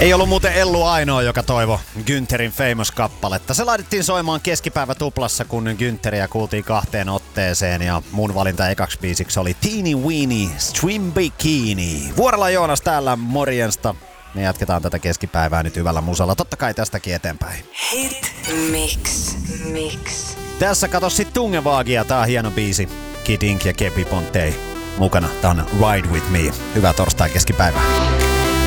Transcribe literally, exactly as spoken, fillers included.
Ei ollut muuten Ellu ainoa, joka toivo Günterin Famous-kappaletta. Se laitettiin soimaan keskipäivä tuplassa, kun Günteriä kuultiin kahteen otteeseen. Ja mun valinta ekaksi biisiksi oli Teeny Weeny Swim Bikini. Vuorella Joonas täällä, morjensta. Me jatketaan tätä keskipäivää nyt hyvällä musalla. Totta kai tästäkin eteenpäin. Hit Mix. Mix. Tässä kato sit Tungevaagia. Tää on hieno biisi. Kid Ink ja Kepi Pontei mukana. Tää on Ride With Me. Hyvää torstai keskipäivää.